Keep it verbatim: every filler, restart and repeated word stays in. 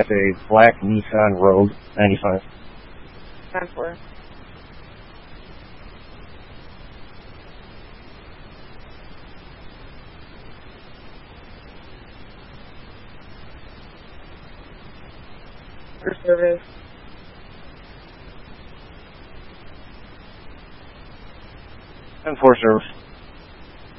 That's a black Nissan Rogue ninety-five. ten four. For service. ten four service.